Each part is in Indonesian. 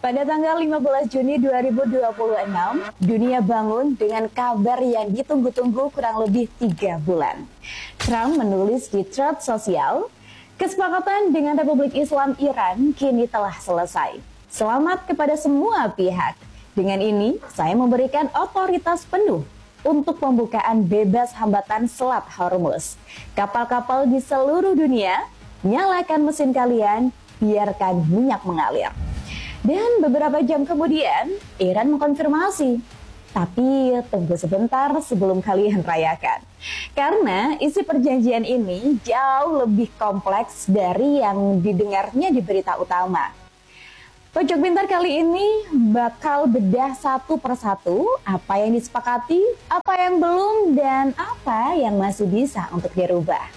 Pada tanggal 15 Juni 2026, dunia bangun dengan kabar yang ditunggu-tunggu kurang lebih 3 bulan. Trump menulis di thread sosial, kesepakatan dengan Republik Islam Iran kini telah selesai. Selamat kepada semua pihak. Dengan ini, saya memberikan otoritas penuh untuk pembukaan bebas hambatan Selat Hormuz. Kapal-kapal di seluruh dunia, nyalakan mesin kalian, biarkan minyak mengalir. Dan beberapa jam kemudian, Iran mengkonfirmasi. Tapi tunggu sebentar sebelum kalian rayakan. Karena isi perjanjian ini jauh lebih kompleks dari yang didengarnya di berita utama. Pojok Pintar kali ini bakal bedah satu persatu apa yang disepakati, apa yang belum, dan apa yang masih bisa untuk dirubah.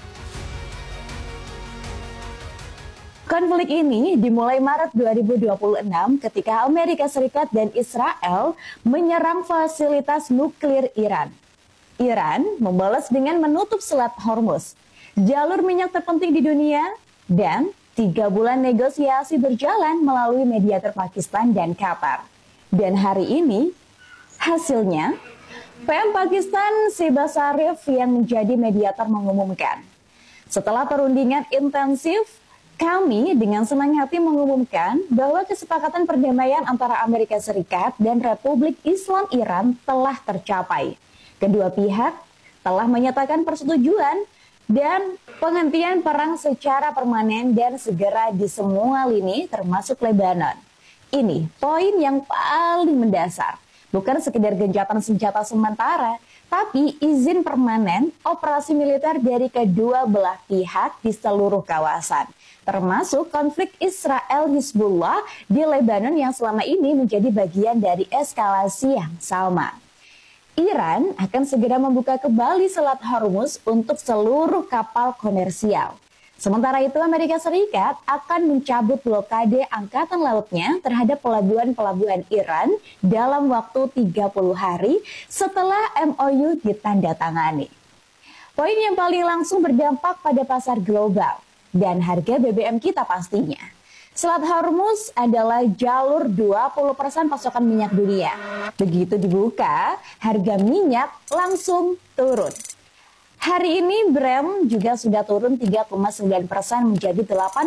Konflik ini dimulai Maret 2026 ketika Amerika Serikat dan Israel menyerang fasilitas nuklir Iran. Iran membalas dengan menutup Selat Hormuz, jalur minyak terpenting di dunia, dan 3 bulan negosiasi berjalan melalui mediator Pakistan dan Qatar. Dan hari ini, hasilnya, PM Pakistan Shehbaz Sharif yang menjadi mediator mengumumkan, setelah perundingan intensif, kami dengan senang hati mengumumkan bahwa kesepakatan perdamaian antara Amerika Serikat dan Republik Islam Iran telah tercapai. Kedua pihak telah menyatakan persetujuan dan penghentian perang secara permanen dan segera di semua lini termasuk Lebanon. Ini poin yang paling mendasar. Bukan sekedar gencatan senjata sementara, tapi izin permanen operasi militer dari kedua belah pihak di seluruh kawasan. Termasuk konflik Israel-Hizbullah di Lebanon yang selama ini menjadi bagian dari eskalasi yang sama. Iran akan segera membuka kembali Selat Hormuz untuk seluruh kapal komersial. Sementara itu Amerika Serikat akan mencabut blokade angkatan lautnya terhadap pelabuhan-pelabuhan Iran dalam waktu 30 hari setelah MOU ditandatangani. Poin yang paling langsung berdampak pada pasar global dan harga BBM kita pastinya. Selat Hormuz adalah jalur 20% pasokan minyak dunia. Begitu dibuka, harga minyak langsung turun. Hari ini Brent juga sudah turun 3,9% menjadi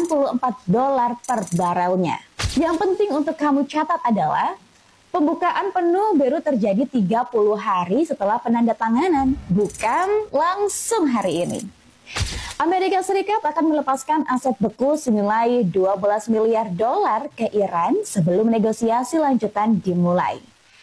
$84 per barelnya. Yang penting untuk kamu catat adalah pembukaan penuh baru terjadi 30 hari setelah penandatanganan, bukan langsung hari ini. Amerika Serikat akan melepaskan aset beku senilai $12 miliar ke Iran sebelum negosiasi lanjutan dimulai.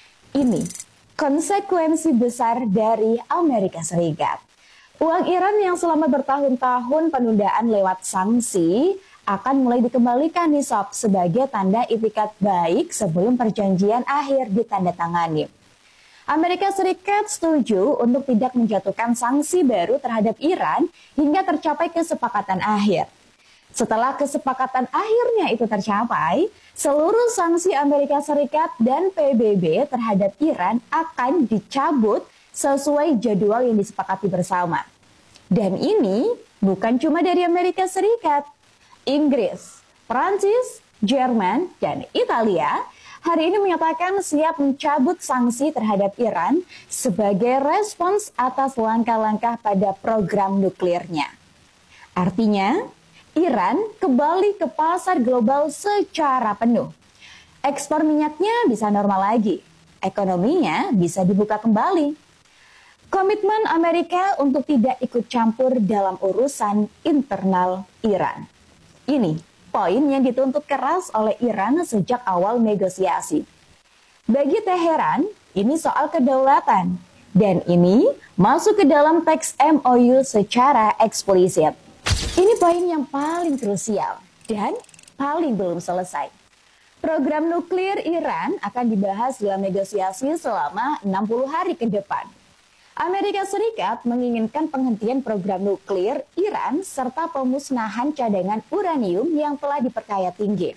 Ini konsekuensi besar dari Amerika Serikat. Uang Iran yang selama bertahun-tahun penundaan lewat sanksi akan mulai dikembalikan nih sob sebagai tanda itikat baik sebelum perjanjian akhir ditandatangani. Amerika Serikat setuju untuk tidak menjatuhkan sanksi baru terhadap Iran hingga tercapai kesepakatan akhir. Setelah kesepakatan akhirnya itu tercapai, seluruh sanksi Amerika Serikat dan PBB terhadap Iran akan dicabut sesuai jadwal yang disepakati bersama. Dan ini bukan cuma dari Amerika Serikat. Inggris, Prancis, Jerman, dan Italia hari ini menyatakan siap mencabut sanksi terhadap Iran sebagai respons atas langkah-langkah pada program nuklirnya. Artinya, Iran kembali ke pasar global secara penuh. Ekspor minyaknya bisa normal lagi, ekonominya bisa dibuka kembali. Komitmen Amerika untuk tidak ikut campur dalam urusan internal Iran. Ini poin yang dituntut keras oleh Iran sejak awal negosiasi. Bagi Teheran, ini soal kedaulatan. Dan ini masuk ke dalam teks MOU secara eksplisit. Ini poin yang paling krusial dan paling belum selesai. Program nuklir Iran akan dibahas dalam negosiasi selama 60 hari ke depan. Amerika Serikat menginginkan penghentian program nuklir Iran serta pemusnahan cadangan uranium yang telah diperkaya tinggi.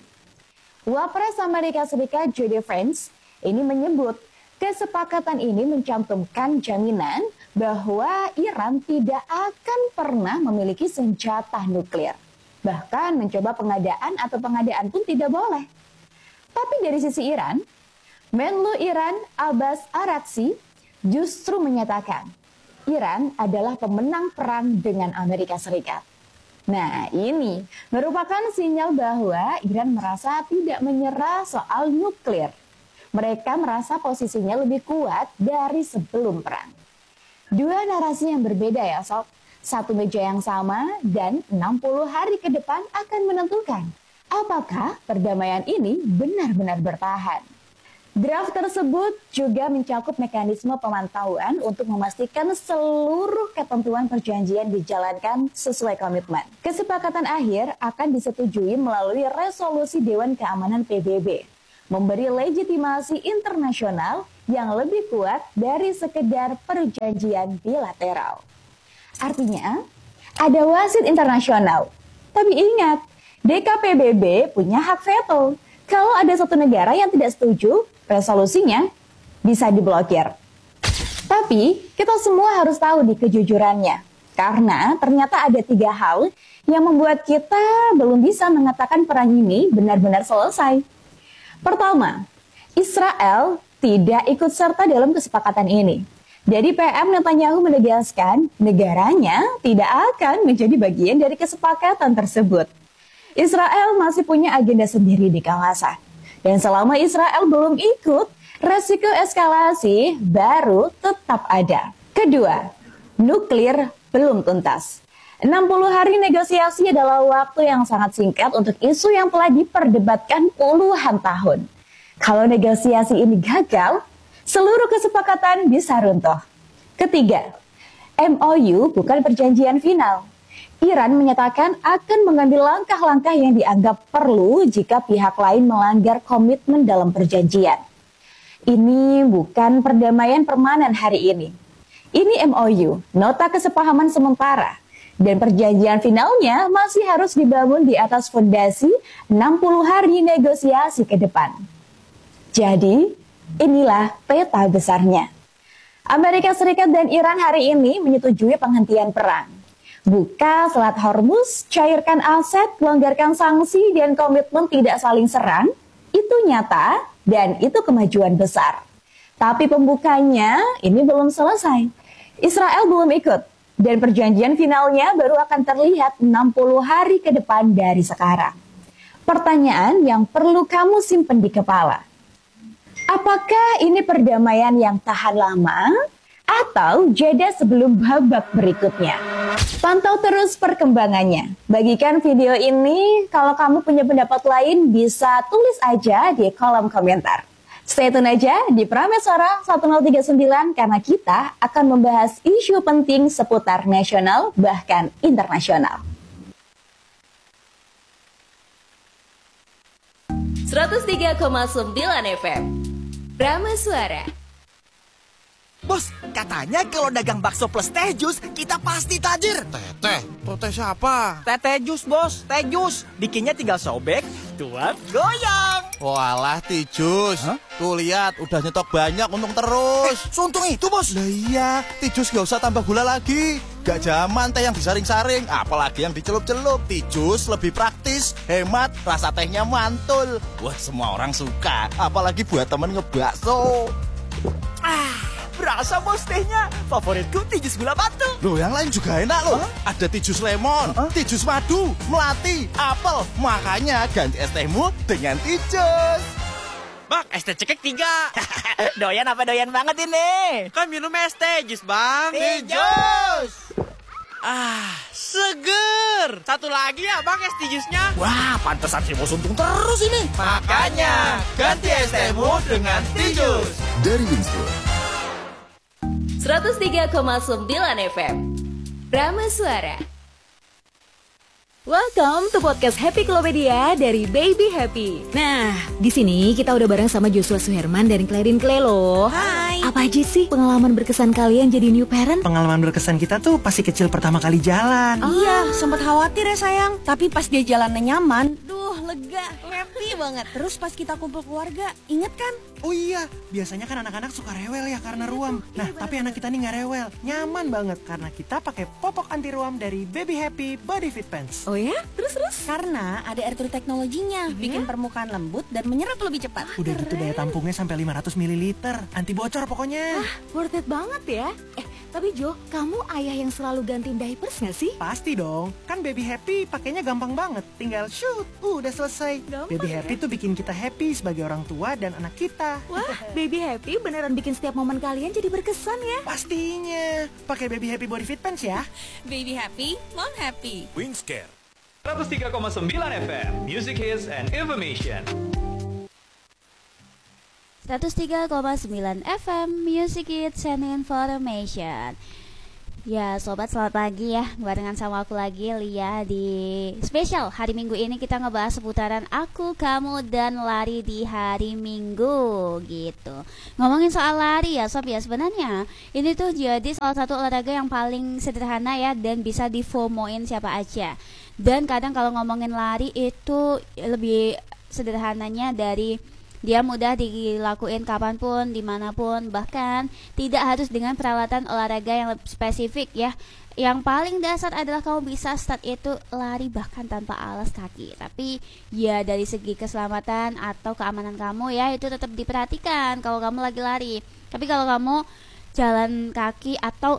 Wapres Amerika Serikat J.D. Vance ini menyebut kesepakatan ini mencantumkan jaminan bahwa Iran tidak akan pernah memiliki senjata nuklir. Bahkan mencoba pengadaan atau pengadaan pun tidak boleh. Tapi dari sisi Iran, Menlu Iran Abbas Araghchi justru menyatakan Iran adalah pemenang perang dengan Amerika Serikat. Nah, ini merupakan sinyal bahwa Iran merasa tidak menyerah soal nuklir. Mereka merasa posisinya lebih kuat dari sebelum perang. Dua narasi yang berbeda ya Sob. Satu meja yang sama dan 60 hari ke depan akan menentukan apakah perdamaian ini benar-benar bertahan. Draft tersebut juga mencakup mekanisme pemantauan untuk memastikan seluruh ketentuan perjanjian dijalankan sesuai komitmen. Kesepakatan akhir akan disetujui melalui resolusi Dewan Keamanan PBB, memberi legitimasi internasional yang lebih kuat dari sekedar perjanjian bilateral. Artinya, ada wasit internasional. Tapi ingat, DKPBB punya hak veto. Kalau ada satu negara yang tidak setuju, resolusinya bisa diblokir. Tapi, kita semua harus tahu nih kejujurannya. Karena ternyata ada 3 hal yang membuat kita belum bisa mengatakan perang ini benar-benar selesai. Pertama, Israel tidak ikut serta dalam kesepakatan ini. Jadi PM Netanyahu menegaskan negaranya tidak akan menjadi bagian dari kesepakatan tersebut. Israel masih punya agenda sendiri di kawasan. Dan selama Israel belum ikut, resiko eskalasi baru tetap ada. Kedua, nuklir belum tuntas. 60 hari negosiasi adalah waktu yang sangat singkat untuk isu yang telah diperdebatkan puluhan tahun. Kalau negosiasi ini gagal, seluruh kesepakatan bisa runtuh. Ketiga, MOU bukan perjanjian final. Iran menyatakan akan mengambil langkah-langkah yang dianggap perlu jika pihak lain melanggar komitmen dalam perjanjian. Ini bukan perdamaian permanen hari ini. Ini MOU, nota kesepahaman sementara, dan perjanjian finalnya masih harus dibangun di atas fondasi 60 hari negosiasi ke depan. Jadi, inilah peta besarnya. Amerika Serikat dan Iran hari ini menyetujui penghentian perang. Buka Selat Hormuz, cairkan aset, longgarkan sanksi, dan komitmen tidak saling serang, itu nyata dan itu kemajuan besar. Tapi pembukanya ini belum selesai. Israel belum ikut, dan perjanjian finalnya baru akan terlihat 60 hari ke depan dari sekarang. Pertanyaan yang perlu kamu simpan di kepala. Apakah ini perdamaian yang tahan lama? Atau jeda sebelum babak berikutnya? Pantau terus perkembangannya. Bagikan video ini, kalau kamu punya pendapat lain bisa tulis aja di kolom komentar. Stay tune aja di Prameswara 1039 karena kita akan membahas isu penting seputar nasional bahkan internasional. 103,9 FM Prameswara. Bos, katanya kalau dagang bakso plus teh jus, kita pasti tajir. Teh siapa? Teh jus, bos. Teh jus. Bikinnya tinggal sobek, tuang, goyang. Walah, Tijus. Tuh lihat, udah nyetok banyak, untung terus. Seuntung itu, bos. Lah iya, Tijus gak usah tambah gula lagi. Gak zaman teh yang disaring-saring, apalagi yang dicelup-celup. Tijus lebih praktis, hemat, rasa tehnya mantul. Wah, semua orang suka, apalagi buat temen ngebakso. Berasa bos tehnya. Favoritku Tijus gula batu. Loh, yang lain juga enak loh. Ada Tijus lemon, Tijus madu, melati, apel. Makanya ganti es tehmu dengan Tijus. Bang, es teh cekek 3. Doyan apa doyan banget ini? Kan minum es teh jus, Bang. Tijus. Seger. Satu lagi ya, Bang, es tijusnya. Wah, pantesan si bos untung terus ini. Makanya, ganti es tehmu dengan Tijus. Dari Winston. 103,9 FM Prameswara. Welcome to podcast Happy Klopedia dari Baby Happy. Nah, di sini kita udah bareng sama Joshua Suherman dan Clarin Clay loh. Hai. Apa aja sih pengalaman berkesan kalian jadi new parent? Pengalaman berkesan kita tuh pasti kecil pertama kali jalan. Oh. Iya, sempat khawatir ya sayang. Tapi pas dia jalannya nyaman, lega, happy banget. Terus pas kita kumpul keluarga, inget kan? Oh iya, biasanya kan anak-anak suka rewel ya karena ruam. Nah, tapi anak kita nih nggak rewel, nyaman banget karena kita pakai popok anti ruam dari Baby Happy Body Fit Pants. Oh ya? Terus? Karena ada air treat teknologinya, bikin permukaan lembut dan menyerap lebih cepat. Udah gitu daya tampungnya sampai 500 ml, anti bocor pokoknya. Worth it banget ya. Tapi Jo, kamu ayah yang selalu gantiin diapers gak sih? Pasti dong, kan Baby Happy pakainya gampang banget. Tinggal shoot, udah selesai. Gampang Baby Happy tuh bikin kita happy sebagai orang tua dan anak kita. Wah, Baby Happy beneran bikin setiap momen kalian jadi berkesan ya. Pastinya, pakai Baby Happy Body Fit Pants ya. Baby happy, mom happy. Wingscare 103,9 FM Music Hits and Information. 103,9 FM Music Hits and Information. Ya sobat, selamat pagi ya. Barengan sama aku lagi, Lia. Di spesial hari Minggu ini kita ngebahas seputaran aku, kamu, dan lari di hari Minggu gitu. Ngomongin soal lari ya sob ya, sebenarnya ini tuh jadi salah satu olahraga yang paling sederhana ya, dan bisa difomoin siapa aja. Dan kadang kalau ngomongin lari itu lebih sederhananya dari dia mudah dilakuin kapanpun, dimanapun, bahkan tidak harus dengan peralatan olahraga yang lebih spesifik ya. Yang paling dasar adalah kamu bisa start itu lari bahkan tanpa alas kaki. Tapi ya dari segi keselamatan atau keamanan kamu ya, itu tetap diperhatikan kalau kamu lagi lari. Tapi kalau kamu jalan kaki atau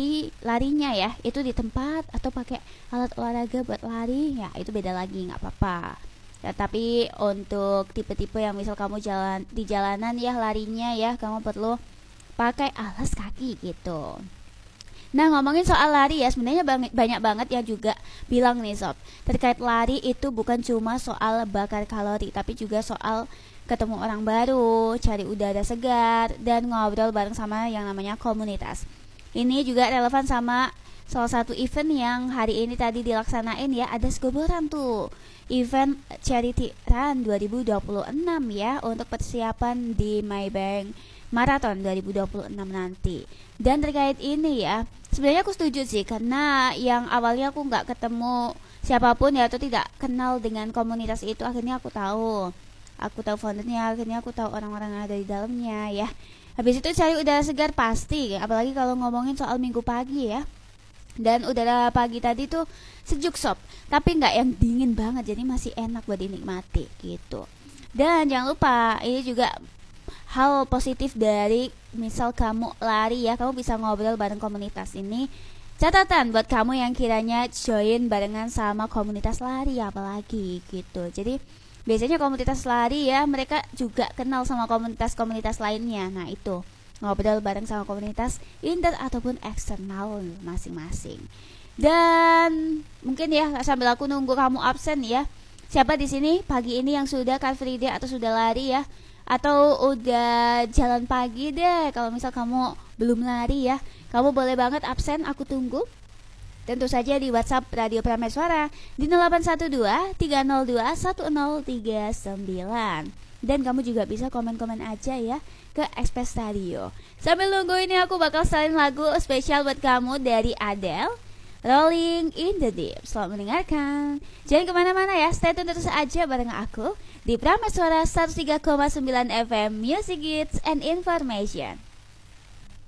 larinya ya, itu di tempat atau pakai alat olahraga buat lari, ya itu beda lagi, nggak apa-apa. Ya, tapi untuk tipe-tipe yang misal kamu jalan di jalanan ya larinya ya, kamu perlu pakai alas kaki gitu. Nah, ngomongin soal lari ya, sebenarnya banyak banget yang juga bilang nih sob, terkait lari itu bukan cuma soal bakar kalori, tapi juga soal ketemu orang baru, cari udara segar, dan ngobrol bareng sama yang namanya komunitas. Ini juga relevan sama salah satu event yang hari ini tadi dilaksanain ya, ada Skoboran tuh, event Charity Run 2026 ya, untuk persiapan di Maybank Marathon 2026 nanti. Dan terkait ini ya, sebenarnya aku setuju sih, karena yang awalnya aku nggak ketemu siapapun ya, atau tidak kenal dengan komunitas itu, akhirnya aku tahu foundernya, akhirnya aku tahu orang-orang yang ada di dalamnya ya. Habis itu cari udara segar pasti, apalagi kalau ngomongin soal minggu pagi ya. Dan udara pagi tadi tuh sejuk sob, tapi nggak yang dingin banget, jadi masih enak buat dinikmati gitu. Dan jangan lupa, ini juga hal positif dari misal kamu lari ya, kamu bisa ngobrol bareng komunitas ini. Catatan buat kamu yang kiranya join barengan sama komunitas lari apalagi gitu. Jadi biasanya komunitas lari ya, mereka juga kenal sama komunitas-komunitas lainnya. Nah itu, ngobrol bareng sama komunitas inter ataupun eksternal masing-masing. Dan mungkin ya sambil aku nunggu kamu absen ya, siapa di sini pagi ini yang sudah Car Free Day atau sudah lari ya, atau udah jalan pagi deh. Kalau misal kamu belum lari ya, kamu boleh banget absen, aku tunggu. Tentu saja di WhatsApp Radio Prameswara di 0812 302 1039. Dan kamu juga bisa komen-komen aja ya ke Express Radio. Sambil nunggu ini aku bakal salin lagu spesial buat kamu dari Adele, Rolling in the Deep. Selamat mendengarkan. Jangan kemana-mana ya, stay tune terus aja bareng aku di Prameswara 103,9 FM Music Hits and Information.